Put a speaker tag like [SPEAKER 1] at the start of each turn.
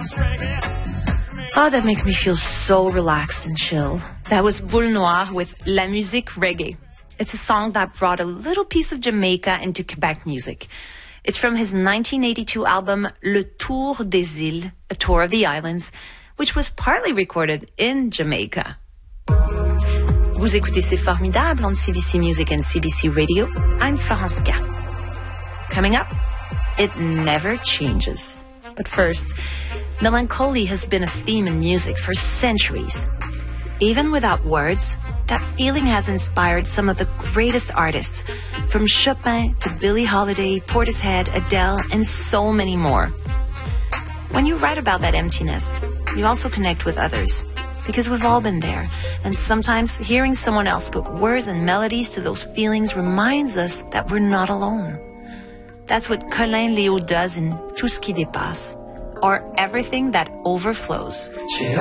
[SPEAKER 1] Oh, that makes me feel so relaxed and chill. That was Boule Noire with La Musique Reggae. It's a song that brought a little piece of Jamaica into Quebec music. It's from his 1982 album Le Tour des Îles, a tour of the islands, which was partly recorded in Jamaica. Vous écoutez C'est Formidable on CBC Music and CBC Radio. I'm Florence Gap. Coming up, it never changes. But first, melancholy has been a theme in music for centuries. Even without words, that feeling has inspired some of the greatest artists, from Chopin to Billie Holiday, Portishead, Adele, and so many more. When you write about that emptiness, you also connect with others, because we've all been there, and sometimes hearing someone else put words and melodies to those feelings reminds us that we're not alone. That's what Colin Léo does in Tout ce qui dépasse, or Everything that Overflows.
[SPEAKER 2] J'ai